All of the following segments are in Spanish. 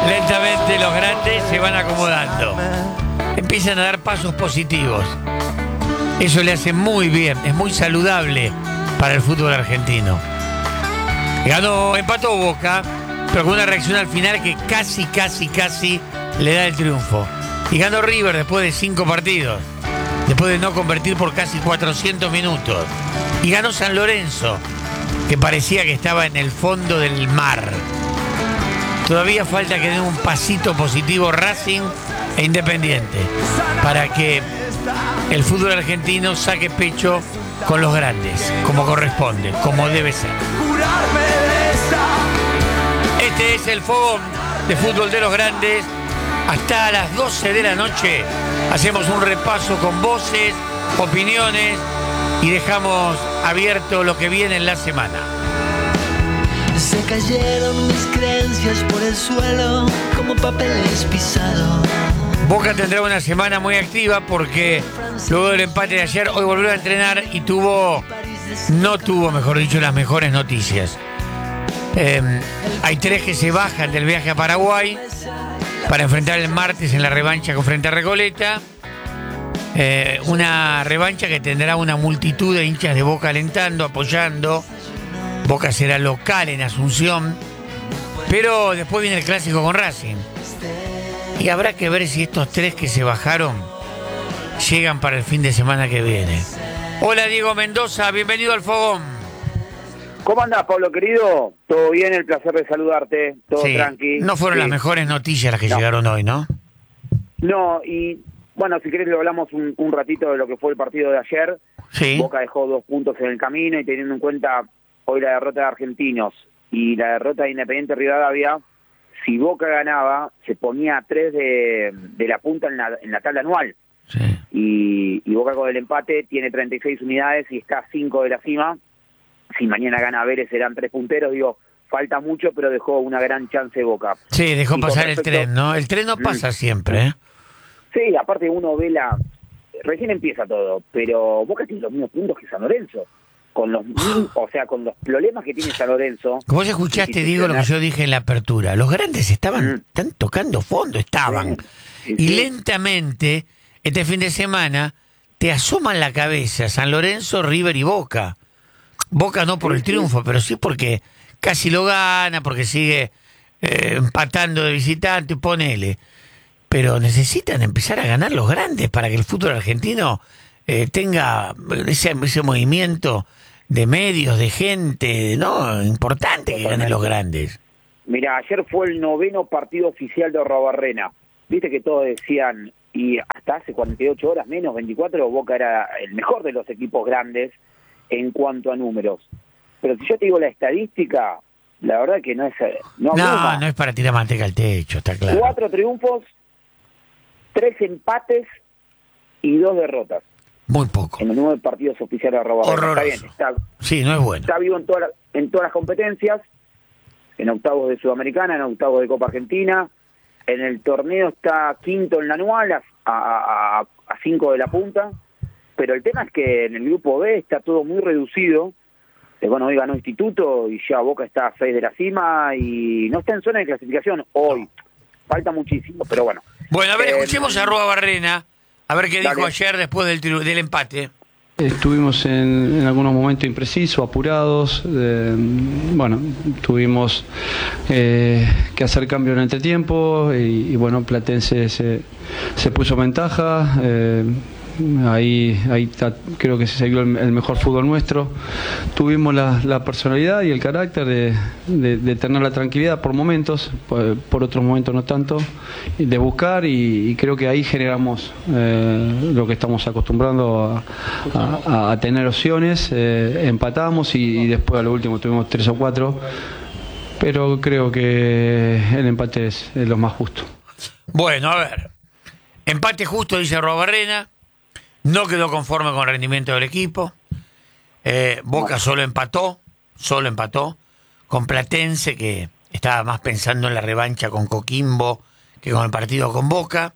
Lentamente los grandes se van acomodando. Empiezan a dar pasos positivos. Eso le hace muy bien, es muy saludable para el fútbol argentino. Empató Boca, pero con una reacción al final que casi le da el triunfo. Y ganó River después de 5 partidos, después de no convertir por casi 400 minutos. Y ganó San Lorenzo, que parecía que estaba en el fondo del mar. Todavía falta que den un pasito positivo Racing e Independiente para que el fútbol argentino saque pecho con los grandes, como corresponde, como debe ser. Este es el fogón de fútbol de los grandes. Hasta las 12 de la noche hacemos un repaso con voces, opiniones y dejamos abierto lo que viene en la semana. Se cayeron mis creencias por el suelo como papeles pisados. Boca tendrá una semana muy activa porque luego del empate de ayer, hoy volvió a entrenar y no tuvo, mejor dicho, las mejores noticias. Hay 3 que se bajan del viaje a Paraguay para enfrentar el martes en la revancha con frente a Recoleta. Una revancha que tendrá una multitud de hinchas de Boca alentando, apoyando. Boca será local en Asunción, pero después viene el clásico con Racing. Y habrá que ver si estos 3 que se bajaron llegan para el fin de semana que viene. Hola Diego Mendoza, bienvenido al fogón. ¿Cómo andás, Pablo querido? ¿Todo bien? El placer de saludarte. Todo sí, tranqui. no fueron las mejores noticias las que llegaron hoy, ¿no? No, y bueno, si querés lo hablamos un ratito de lo que fue el partido de ayer. Sí. Boca dejó 2 puntos en el camino y teniendo en cuenta hoy la derrota de Argentinos y la derrota de Independiente Rivadavia, si Boca ganaba, se ponía a 3 de la punta en la tabla anual. Sí. Y Boca con el empate tiene 36 unidades y está a 5 de la cima. Si mañana gana Vélez serán 3 punteros, digo, falta mucho, pero dejó una gran chance Boca. Sí, dejó y pasar el tren, ¿no? El tren no pasa siempre, ¿eh? Sí, aparte uno ve recién empieza todo, pero Boca tiene los mismos puntos que San Lorenzo. Con los con los problemas que tiene San Lorenzo. Vos escuchaste, digo, lo que yo dije en la apertura. Los grandes están tocando fondo, estaban. Sí. Y lentamente, este fin de semana, te asoman la cabeza San Lorenzo, River y Boca. Boca no por el triunfo, pero sí porque casi lo gana, porque sigue empatando de visitante, ponele. Pero necesitan empezar a ganar los grandes para que el fútbol argentino tenga ese movimiento de medios, de gente, ¿no? Importante que ganen los grandes. Mira, ayer fue el 9º partido oficial de Arrobarrena. Viste que todos decían, y hasta hace 48 horas, menos 24, Boca era el mejor de los equipos grandes en cuanto a números. Pero si yo te digo la estadística, la verdad que no es... No es para tirar manteca al techo, está claro. 4 triunfos, 3 empates y 2 derrotas. Muy poco. En los 9 partidos oficiales de Arrobarrena. Horroroso. Está bien, sí, no es bueno. Está vivo en todas las competencias, en octavos de Sudamericana, en octavos de Copa Argentina. En el torneo está quinto en la anual, a 5 de la punta. Pero el tema es que en el grupo B está todo muy reducido. Bueno, hoy ganó Instituto y ya Boca está a 6 de la cima y no está en zona de clasificación hoy. Falta muchísimo, pero bueno. Bueno, a ver, escuchemos a Arruabarrena, a ver qué dale. dijo ayer después del empate. Estuvimos en algunos momentos imprecisos, apurados. Tuvimos que hacer cambio en el entretiempo y bueno, Platense se puso en ventaja. Ahí creo que se vio el mejor fútbol nuestro. Tuvimos la personalidad y el carácter de tener la tranquilidad por momentos, por otros momentos no tanto, de buscar y creo que ahí generamos lo que estamos acostumbrando a tener opciones. Empatamos y después a lo último tuvimos 3 o 4, pero creo que el empate es lo más justo. Bueno, a ver, empate justo, dice Arruabarrena. No quedó conforme con el rendimiento del equipo. Boca solo empató con Platense, que estaba más pensando en la revancha con Coquimbo que con el partido con Boca.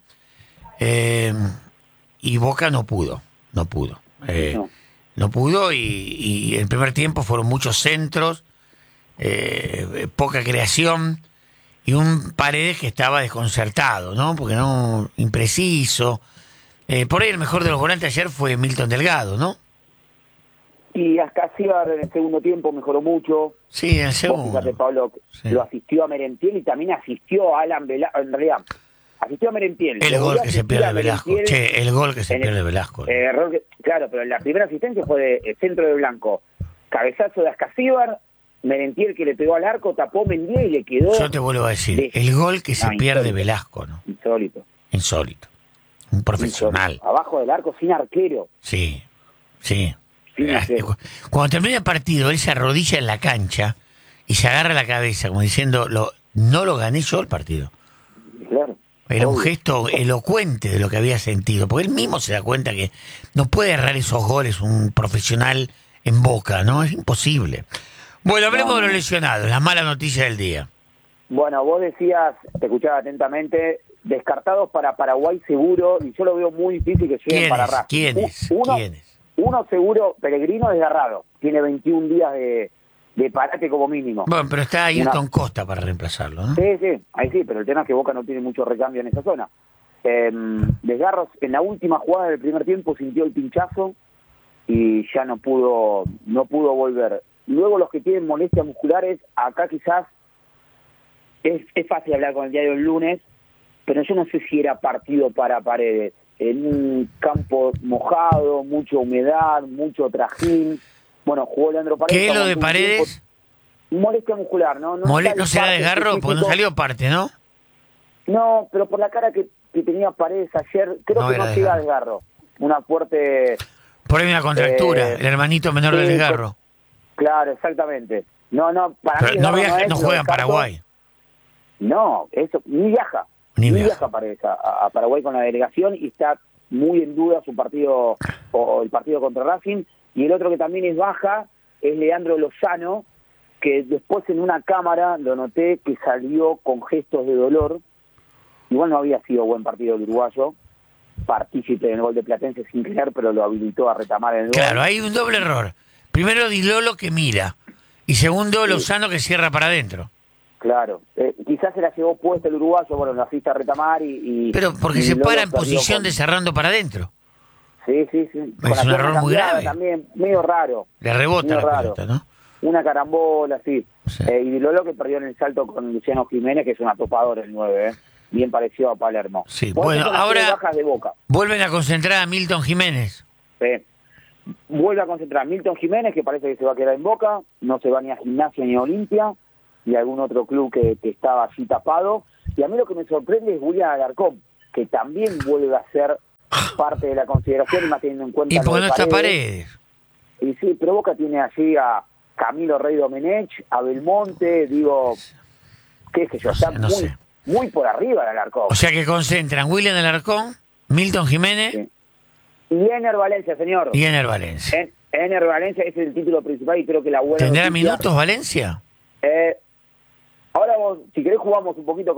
Y Boca no pudo. No pudo y el primer tiempo fueron muchos centros, poca creación. y un Paredes que estaba desconcertado, ¿no? Porque no, impreciso. Por ahí el mejor de los volantes ayer fue Milton Delgado, ¿no? Y Ascasíbar en el segundo tiempo mejoró mucho. Sí, en el Vos segundo. fíjate, Pablo, Sí. lo asistió a Merentiel y también asistió a Alan Velasco. En realidad, asistió a Merentiel. El Lo gol volvió a que se asistir pierde a Velasco. Merentiel Che, el gol que se en pierde Velasco. error claro, pero la primera asistencia fue de centro de Blanco. Cabezazo de Ascasíbar, Merentiel que le pegó al arco, tapó Mendieta y le quedó Yo te vuelvo a decir, de- el gol que se pierde insólito. Velasco, ¿no? insólito. Insólito. Un profesional. Abajo del arco sin arquero. Sí, sí. Sin arquero. Cuando termina el partido, él se arrodilla en la cancha y se agarra la cabeza, como diciendo, no lo gané yo el partido. Claro. Era un Obvio. gesto elocuente de lo que había sentido, porque él mismo se da cuenta que no puede errar esos goles un profesional en Boca, ¿no? Es imposible. Bueno, hablemos de los lesionados, las malas noticias del día. Bueno, vos decías, te escuchaba atentamente, descartados para Paraguay seguro, y yo lo veo muy difícil que lleguen para Racing. ¿Quiénes? Uno seguro, Pellegrino desgarrado, tiene 21 días de parate como mínimo. Bueno, pero está Ayrton Costa para reemplazarlo, ¿no? Sí, ahí sí, pero el tema es que Boca no tiene mucho recambio en esa zona. Desgarros, en la última jugada del primer tiempo sintió el pinchazo y ya no pudo volver. Luego los que tienen molestias musculares, acá quizás es fácil hablar con el diario el lunes, pero yo no sé si era partido para Paredes. En un campo mojado, mucha humedad, mucho trajín. Bueno, jugó Leandro Paredes. ¿Qué es lo de aguantó un Paredes? tiempo. Molestia muscular, ¿no? ¿No está el será parte desgarro? Porque no específico. salió parte, ¿no? No, pero por la cara que tenía Paredes ayer, creo No que era no llega a desgarro. Una fuerte... Por ahí una contractura, el hermanito menor sí, del desgarro. Claro, exactamente. No, para Pero mí... no, desgarro es, no lo juega en descarto. Paraguay. No, eso, ni viaja. Ni Ni viaja. viaja Paredes a Paraguay con la delegación y está muy en duda su partido, o el partido contra Racing. Y el otro que también es baja es Leandro Lozano, que después en una cámara lo noté que salió con gestos de dolor. Igual no había sido buen partido el uruguayo, partícipe en el gol de Platense sin querer, pero lo habilitó a retamar en el gol. Claro, hay un doble error. Primero Di Lolo que mira y segundo Lozano que cierra para adentro. Claro, quizás se la llevó puesta el uruguayo, bueno, lo asiste a retamar y Pero porque y se Lolo para en perdió posición con- de cerrando para adentro. Sí. Con Es la un pierna error muy cambiada grave. También, medio raro. Le rebota Medio la raro. pelota, ¿no? Una carambola, sí. Sí. Y Di Lolo que perdió en el salto con Luciano Jiménez, que es un atopador el 9, bien parecido a Palermo. Sí, Bueno, bueno, esas son las ahora- tres bajas de Boca. Vuelven a concentrar a Milton Jiménez. Vuelve a concentrar Milton Jiménez, que parece que se va a quedar en Boca, no se va ni a Gimnasia ni a Olimpia, y algún otro club que estaba allí tapado. Y a mí lo que me sorprende es Julián Alarcón, que también vuelve a ser parte de la consideración, y más teniendo en cuenta ¿Y lo por qué de no está Paredes. Paredes? Y sí, pero Boca tiene allí a Camilo Rey Domenech, a Belmonte, digo, qué sé yo, está No sé. muy por arriba el Alarcón. O sea que concentran William Alarcón, Milton Jiménez Sí. Y Ener Valencia, señor. y Ener Valencia. Ener Valencia, ese es el título principal y creo que la buena ¿Tendrá noticia- minutos Valencia? Ahora vos, si querés jugamos un poquito